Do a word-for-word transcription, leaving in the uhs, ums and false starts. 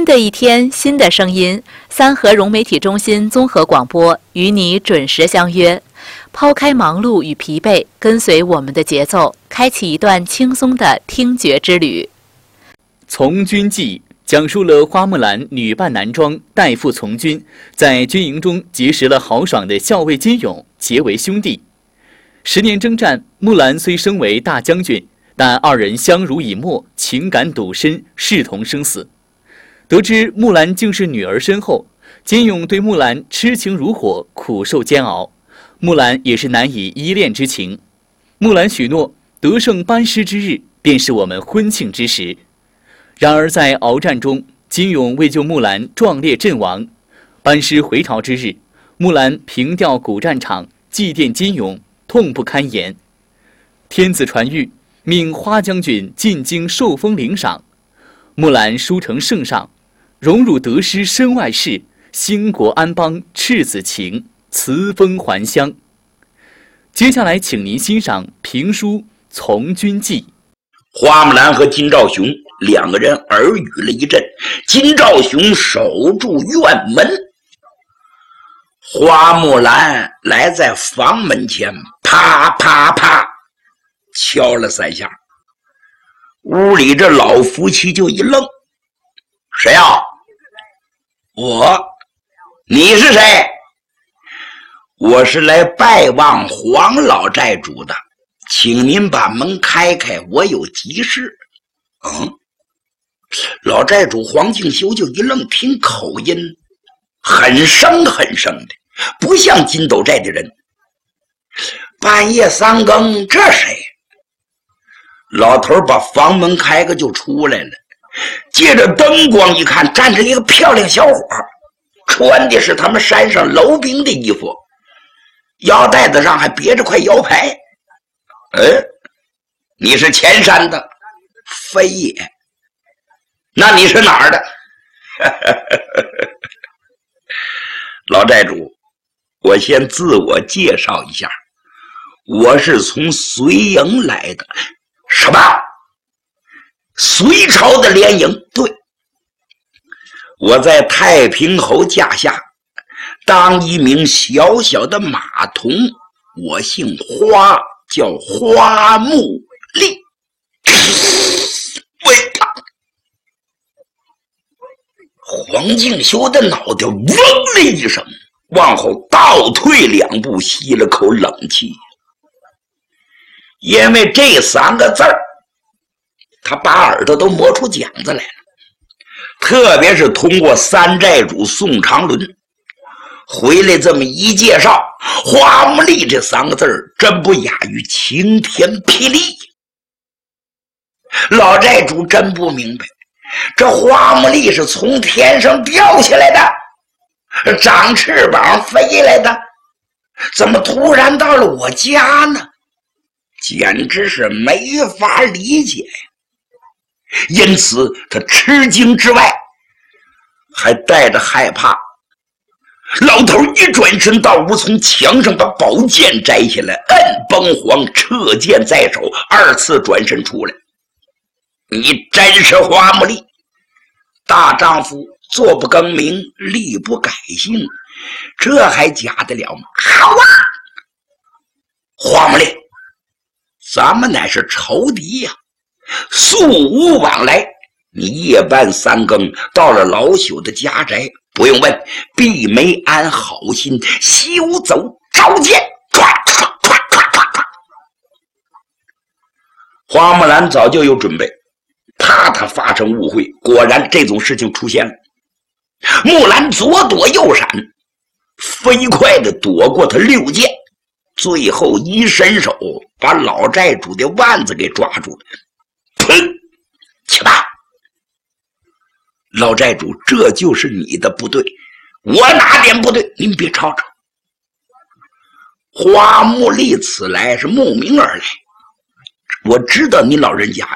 的一天，新的声音，三河融媒体中心综合广播与你准时相约。抛开忙碌与疲惫，跟随我们的节奏，开启一段轻松的听觉之旅。 从军记讲述了花木兰女扮男装代父从军，在军营中结识了豪爽的校尉金勇，结为兄弟。十年征战，木兰虽升为大将军，但二人相濡以沫，情感笃深，视同生死。得知木兰竟是女儿身后，金勇对木兰痴情如火，苦受煎熬。木兰也是难以依恋之情。木兰许诺，得胜班师之日，便是我们婚庆之时。然而在鏖战中，金勇为救木兰壮烈阵亡。班师回朝之日，木兰凭吊古战场，祭奠金勇，痛不堪言。天子传谕，命花将军进京受封领赏。木兰书成圣上，荣辱得失身外事，兴国安邦赤子情，辞封还乡。接下来请您欣赏评书《从军记》。 花木兰和金兆雄两个人耳语了一阵，金兆雄守住院门，花木兰来在房门前，啪啪啪敲了三下。屋里这老夫妻就一愣，谁啊？我。你是谁？我是来拜望黄老寨主的，请您把门开开，我有急事。嗯，老寨主黄敬修就一愣，听口音很生很生的，不像金斗寨的人。半夜三更，这谁？老头把房门开个就出来了，借着灯光一看，站着一个漂亮小伙，穿的是他们山上楼兵的衣服，腰带子上还别着块腰牌。哎，你是前山的？非也。那你是哪儿的？老寨主，我先自我介绍一下，我是从隋营来的。什么？隋朝的联营？对，我在太平侯驾下当一名小小的马童，我姓花，叫花木丽。喂！黄敬修的脑袋嗡的一声，往后倒退两步，吸了口冷气。因为这三个字儿，他把耳朵都磨出茧子来了。特别是通过三寨主宋长伦回来这么一介绍，花木丽这三个字儿真不亚于晴天霹雳。老寨主真不明白，这花木丽是从天上掉下来的，长翅膀飞来的，怎么突然到了我家呢？简直是没法理解呀！因此他吃惊之外还带着害怕。老头一转身到屋，从墙上把宝剑摘下来，摁崩簧，撤剑在手，二次转身出来。你真是花木丽，大丈夫坐不更名，立不改姓，这还假得了吗？好啊，花木丽，咱们乃是仇敌呀、啊，素无往来。你夜半三更到了老朽的家宅，不用问，必没安好心，休走召见。花木兰早就有准备，怕他发生误会，果然这种事情出现了。木兰左躲右闪，飞快地躲过他六剑，最后一伸手把老寨主的腕子给抓住了。砰！去吧，老寨主，这就是你的不对。我哪点不对？您别吵吵。花木丽此来是慕名而来，我知道你老人家